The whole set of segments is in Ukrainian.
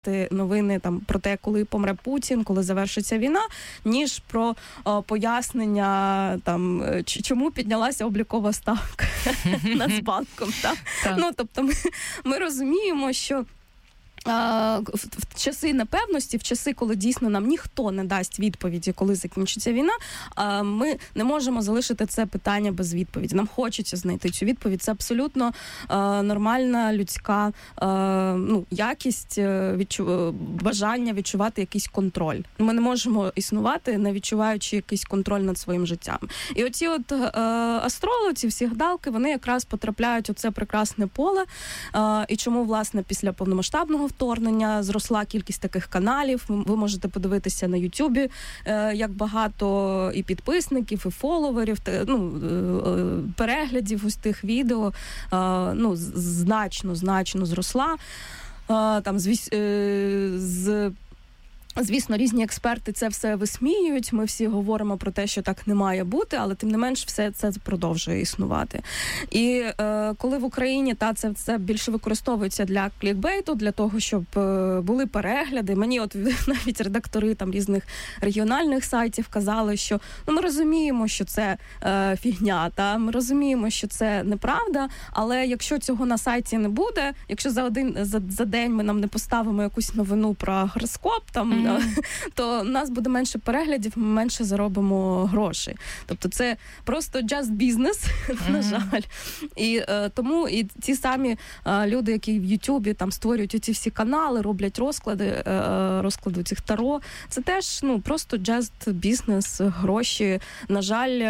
новини там про те, коли помре Путін, коли завершиться війна, ніж про пояснення там, чому піднялася облікова ставка Нацбанком. Ну, тобто ми розуміємо, що в часи непевності, в часи, коли дійсно нам ніхто не дасть відповіді, коли закінчиться війна, ми не можемо залишити це питання без відповіді. Нам хочеться знайти цю відповідь. Це абсолютно нормальна людська якість, бажання відчувати якийсь контроль. Ми не можемо існувати, не відчуваючи якийсь контроль над своїм життям. І оці астрологи, всі гадалки, вони якраз потрапляють у це прекрасне поле. І чому, власне, після повномасштабного вторгнення зросла кількість таких каналів. Ви можете подивитися на Ютубі, як багато і підписників, і фоловерів, переглядів ось тих відео, значно зросла. Там Звісно, різні експерти це все висміюють, ми всі говоримо про те, що так не має бути, але тим не менш все це продовжує існувати. І коли в Україні це більше використовується для клікбейту, для того, щоб були перегляди, мені навіть редактори там різних регіональних сайтів казали, що ми розуміємо, що це фігня, ми розуміємо, що це неправда, але якщо цього на сайті не буде, якщо за день ми нам не поставимо якусь новину про гороскоп, то у нас буде менше переглядів, ми менше заробимо грошей. Тобто це просто just business, на жаль. І тому і ті самі люди, які в Ютубі там створюють оці всі канали, роблять розклади цих таро, це теж просто just business, гроші. На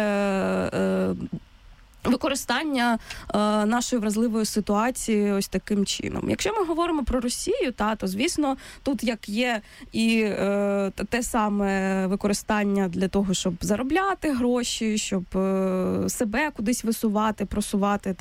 жаль, використання нашої вразливої ситуації ось таким чином. Якщо ми говоримо про Росію, то, звісно, тут як є і те саме використання для того, щоб заробляти гроші, щоб себе кудись висувати, просувати,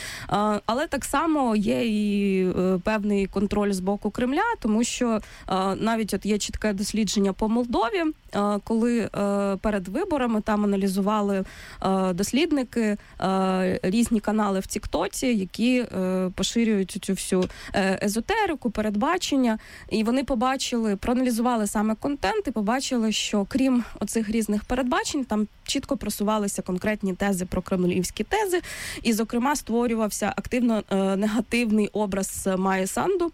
але так само є і певний контроль з боку Кремля, тому що навіть є чітке дослідження по Молдові, коли перед виборами там аналізували дослідники різні канали в Тіктоці, які поширюють цю всю езотерику, передбачення, і вони проаналізували саме контент і побачили, що крім оцих різних передбачень, там чітко просувалися конкретні тези про кремлівські тези, і, зокрема, створювався активно негативний образ Майї Санду.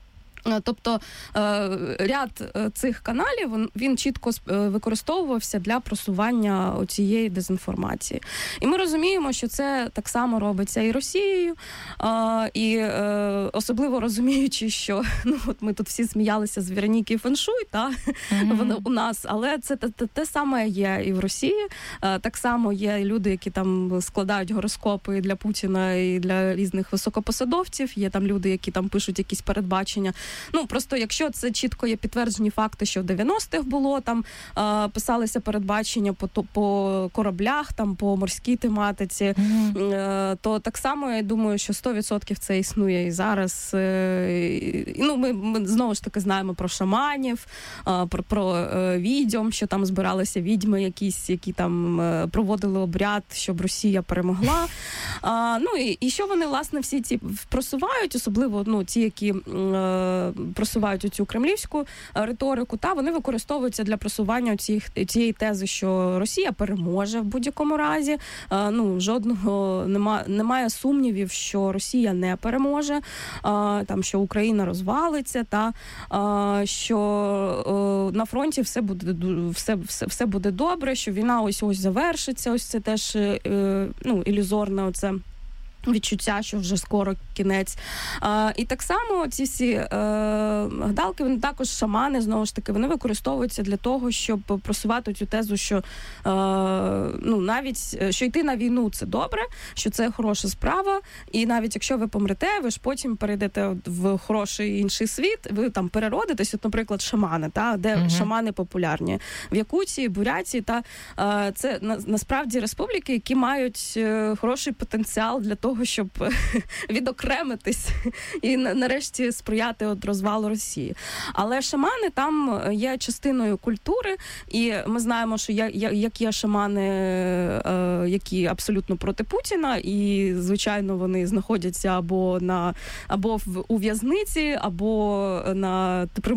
Тобто ряд цих каналів, він чітко використовувався для просування цієї дезінформації. І ми розуміємо, що це так само робиться і Росією, і особливо розуміючи, що ми тут всі сміялися з Вероніки Феншуй, у нас, але це те саме є і в Росії. Так само є люди, які там складають гороскопи для Путіна і для різних високопосадовців, є там люди, які там пишуть якісь передбачення. Просто якщо це чітко є підтверджені факти, що в 90-х було, там писалися передбачення по кораблях, там по морській тематиці, то так само, я думаю, що 100% це існує і зараз. Ми знову ж таки знаємо про шаманів, про відьом, що там збиралися відьми якісь, які там проводили обряд, щоб Росія перемогла. І що вони, власне, всі ці просувають, особливо ті, які просувають цю кремлівську риторику, вони використовуються для просування цієї тези, що Росія переможе в будь-якому разі. Жодного немає сумнівів, що Росія не переможе, що Україна розвалиться, що на фронті все буде добре, що війна ось завершиться. Ось це теж ілюзорне оце відчуття, що вже скоро кінець. І так само ці всі гадалки, вони також шамани, знову ж таки, вони використовуються для того, щоб просувати цю тезу, що навіть, що йти на війну – це добре, що це хороша справа, і навіть якщо ви помрете, ви ж потім перейдете в хороший інший світ, ви там переродитесь, наприклад, шамани, де шамани популярні. В Якутії, Бурятії, це насправді республіки, які мають хороший потенціал для того, щоб відокремитись і нарешті сприяти розвалу Росії. Але шамани там є частиною культури, і ми знаємо, що як є шамани, які абсолютно проти Путіна, і, звичайно, вони знаходяться або у в'язниці, або на